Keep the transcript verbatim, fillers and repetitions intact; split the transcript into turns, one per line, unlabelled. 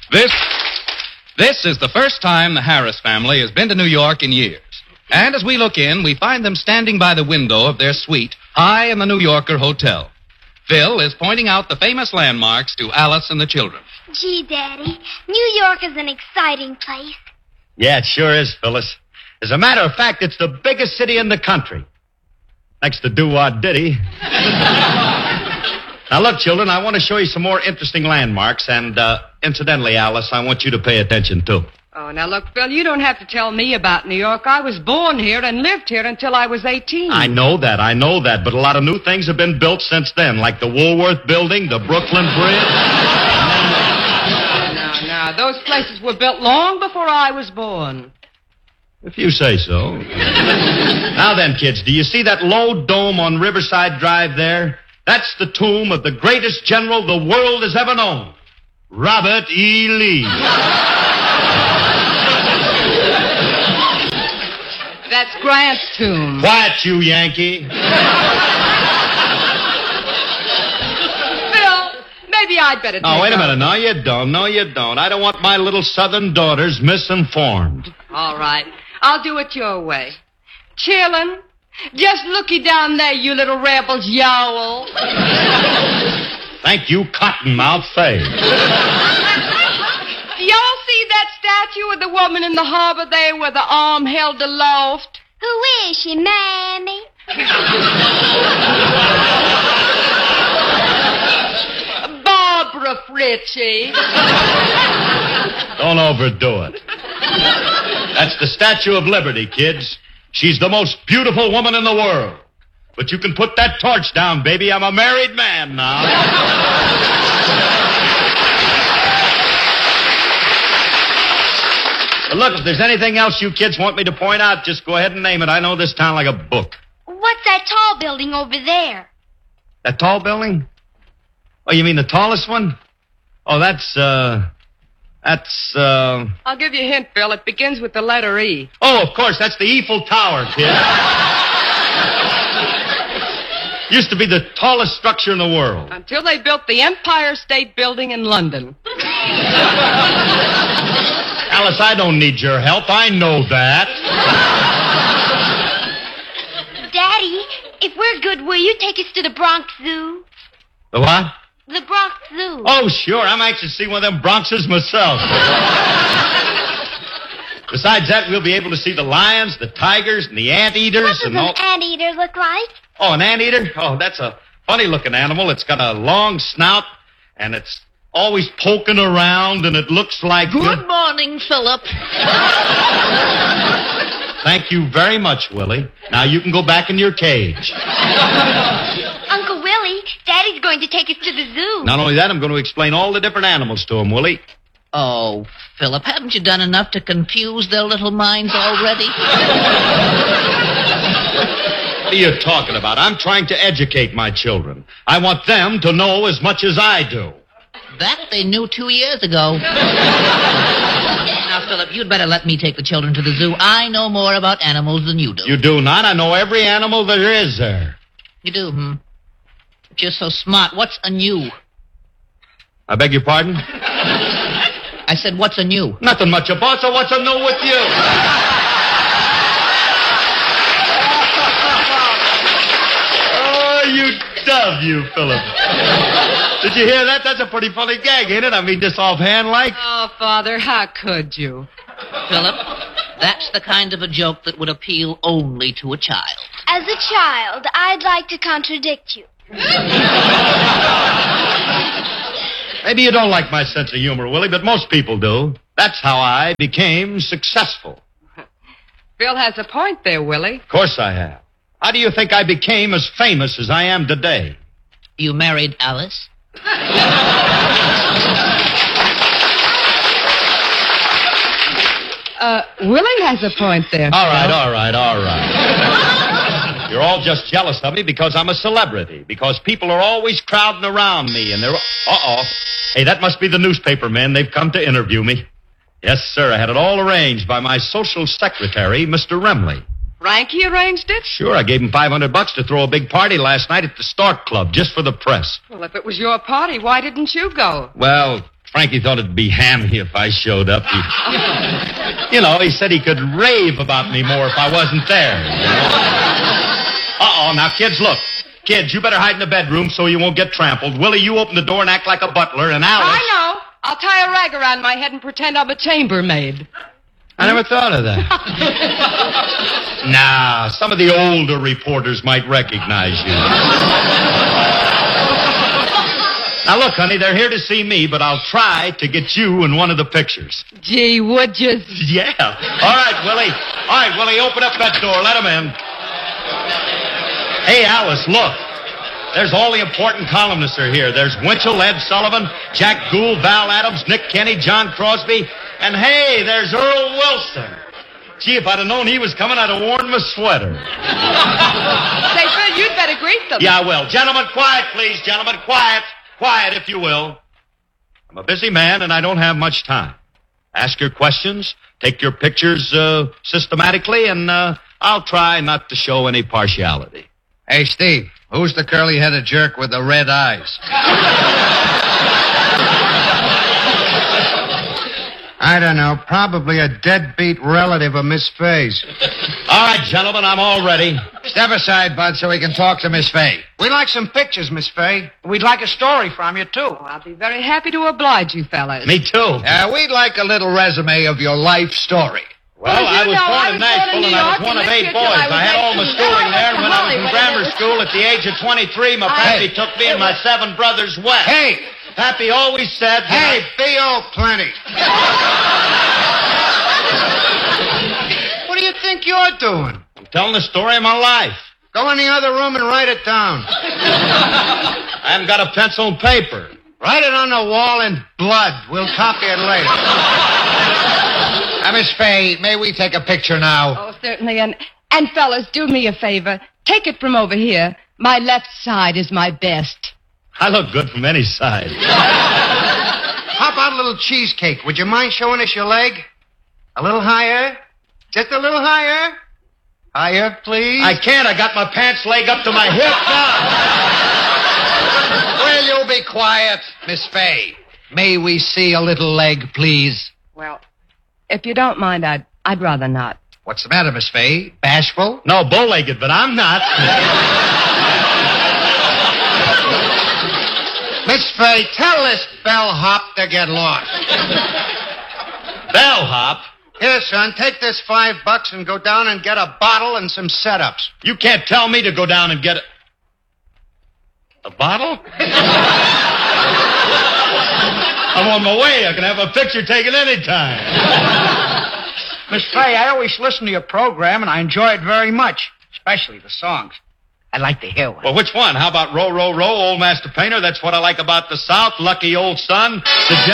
This, this is the first time the Harris family has been to New York in years. And as we look in, we find them standing by the window of their suite high in the New Yorker hotel. Phil is pointing out the famous landmarks to Alice and the children.
Gee, Daddy, New York is an exciting place.
Yeah, it sure is, Phyllis. As a matter of fact, it's the biggest city in the country. Next to Doo-Wah Diddy. Now, look, children, I want to show you some more interesting landmarks, and, uh, incidentally, Alice, I want you to pay attention, too.
Oh, now, look, Phil, you don't have to tell me about New York. I was born here and lived here until I was eighteen.
I know that, I know that, but a lot of new things have been built since then, like the Woolworth Building, the Brooklyn Bridge.
No, no, those places were built long before I was born.
If you say so. Now then, kids, do you see that low dome on Riverside Drive there? That's the tomb of the greatest general the world has ever known, Robert E. Lee.
That's Grant's tomb.
Quiet, you Yankee.
Phil, maybe I'd better take
Oh, wait a
off.
minute. No, you don't. No, you don't. I don't want my little southern daughters misinformed.
All right. I'll do it your way. Chillin', just looky down there, you little rebels, yowl.
Thank you, Cottonmouth Fay.
Y'all see that statue of the woman in the harbor there with the arm held aloft?
Who is she, Mammy?
Barbara Fritchie.
Don't overdo it. That's the Statue of Liberty, kids. She's the most beautiful woman in the world. But you can put that torch down, baby. I'm a married man now. But look, if there's anything else you kids want me to point out, just go ahead and name it. I know this town like a book.
What's that tall building over there?
That tall building? Oh, you mean the tallest one? Oh, that's, uh... That's, uh...
I'll give you a hint, Phil. It begins with the letter E.
Oh, of course, that's the Eiffel Tower, kid. Used to be the tallest structure in the world.
Until they built the Empire State Building in London.
Alice, I don't need your help. I know that.
Daddy, if we're good, will you take us to the Bronx Zoo?
The what?
The Bronx Zoo.
Oh, sure. I'm anxious to see one of them Bronxes myself. Besides that, we'll be able to see the lions, the tigers, and the anteaters.
What does
and
an
all...
anteater look like?
Oh, an anteater? Oh, that's a funny-looking animal. It's got a long snout, and it's always poking around, and it looks like...
Good morning, Philip.
Thank you very much, Willie. Now you can go back in your cage.
Uncle Willie, Daddy's going to take us to the zoo.
Not only that, I'm going to explain all the different animals to him, Willie.
Oh, Philip, haven't you done enough to confuse their little minds already?
What are you talking about? I'm trying to educate my children. I want them to know as much as I do.
That they knew two years ago. Now, Philip, you'd better let me take the children to the zoo. I know more about animals than you do.
You do not? I know every animal there is there.
You do, hmm? But you're so smart. What's a new?
I beg your pardon?
I said, what's a new?
Nothing much about, so what's a new with you? Oh, you dove, you, Philip. Did you hear that? That's a pretty funny gag, ain't it? I mean, just offhand like.
Oh, Father, how could you?
Philip, that's the kind of a joke that would appeal only to a child.
As a child, I'd like to contradict you.
Maybe you don't like my sense of humor, Willie, but most people do. That's how I became successful.
Phil has a point there, Willie.
Of course I have. How do you think I became as famous as I am today?
You married Alice?
Uh, Willie has a point there.
All right,
Phil.
all right, all right. You're all just jealous of me because I'm a celebrity, because people are always crowding around me, and they're... Uh-oh. Hey, that must be the newspaper men. They've come to interview me. Yes, sir, I had it all arranged by my social secretary, Mister Remley.
Frankie arranged it?
Sure, I gave him five hundred bucks to throw a big party last night at the Stork Club, just for the press.
Well, if it was your party, why didn't you go?
Well, Frankie thought it'd be hammy if I showed up. He, you know, he said he could rave about me more if I wasn't there. You know? Uh-oh, now, kids, look. Kids, you better hide in the bedroom so you won't get trampled. Willie, you open the door and act like a butler, and Alice...
I know. I'll tie a rag around my head and pretend I'm a chambermaid.
I never thought of that. Nah, some of the older reporters might recognize you. Now, look, honey, they're here to see me, but I'll try to get you in one of the pictures.
Gee, would you?
Yeah. All right, Willie. All right, Willie, open up that door. Let him in. Hey, Alice, look. There's all the important columnists are here. There's Winchell, Ed Sullivan, Jack Gould, Val Adams, Nick Kenny, John Crosby, and hey, there's Earl Wilson. Gee, if I'd have known he was coming, I'd have worn my sweater.
Say, Phil, you'd better greet them.
Yeah, I will. Gentlemen, quiet, please. Gentlemen, quiet. Quiet, if you will. I'm a busy man, and I don't have much time. Ask your questions, take your pictures uh, systematically, and uh, I'll try not to show any partiality.
Hey, Steve, who's the curly-headed jerk with the red eyes? I don't know. Probably a deadbeat relative of Miss Fay's.
All right, gentlemen, I'm all ready.
Step aside, Bud, so we can talk to Miss Fay.
We'd like some pictures, Miss Fay. We'd like a story from you, too.
Oh, I'll be very happy to oblige you, fellas.
Me too.
Uh, we'd like a little resume of your life story.
Well,
Well, you
I was
know,
born
I
in
was
Nashville,
born in
and
New
I was
York
one
and
of
lived
eight
here till
boys.
I was
I had all my
eighteen.
schooling
Then I
there, and
went
when
to
I was in
Hollywood,
grammar
and it was-
school at the age of twenty-three, my pappy took me and my seven brothers west.
Hey!
Pappy always said... that
Hey,
I-
B O plenty. What do you think you're doing?
I'm telling the story of my life.
Go in the other room and write it down.
I haven't got a pencil and paper.
Write it on the wall in blood. We'll copy it later. Now, Miss Fay, may we take a picture now?
Oh, certainly. And, and fellas, do me a favor. Take it from over here. My left side is my best.
I look good from any side.
How about a little cheesecake? Would you mind showing us your leg? A little higher? Just a little higher? Higher, please.
I can't. I got my pants leg up to my hip now.
Will you be quiet, Miss Fay? May we see a little leg, please?
Well, if you don't mind, I'd, I'd rather not.
What's the matter, Miss Fay? Bashful?
No, bow-legged, but I'm not.
Miss Fay, tell this bellhop to get lost.
Bellhop?
Here, son, take this five bucks and go down and get a bottle and some setups.
You can't tell me to go down and get a... A bottle? I'm on my way. I can have a picture taken anytime.
Miss Fay, I always listen to your program, and I enjoy it very much, especially the songs. I'd like to hear one.
Well, which one? How about Row, Row, Row, Old Master Painter? That's what I like about the South. Lucky Old Sun. The